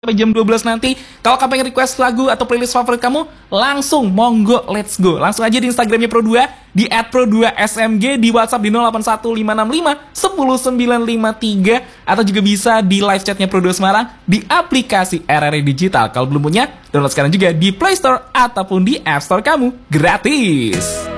sampai jam 12 nanti. Kalau kamu pengen request lagu atau playlist favorit kamu, langsung monggo, let's go. Langsung aja di Instagramnya Pro2, di @pro2smg, di WhatsApp di 081565 10953, atau juga bisa di live chatnya Pro2 Semarang di aplikasi RRI Digital. Kalau belum punya, download sekarang juga di Play Store ataupun di App Store kamu, gratis.